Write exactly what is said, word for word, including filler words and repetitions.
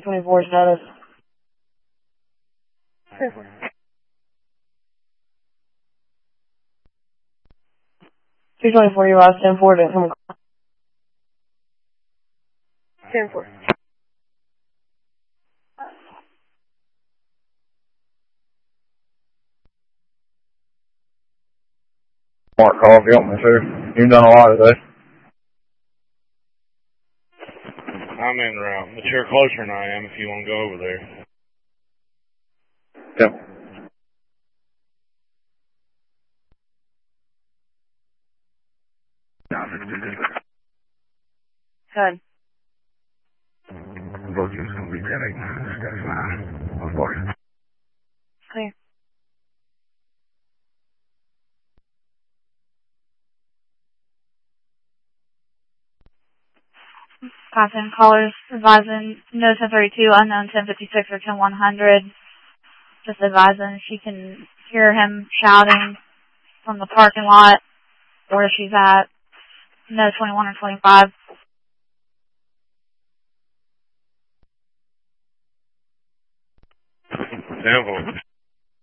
twenty-four status. two twenty-four, you lost ten four, didn't come across. ten four. Mark, call if you want me to. You've done a lot today. I'm en route, but you're closer than I am if you want to go over there. Yep. Good. Clear. Passing callers advising no ten thirty-two, unknown ten fifty-six or ten one hundred. Just advising she can hear him shouting from the parking lot where she's at. No twenty-one or twenty-five. ten four.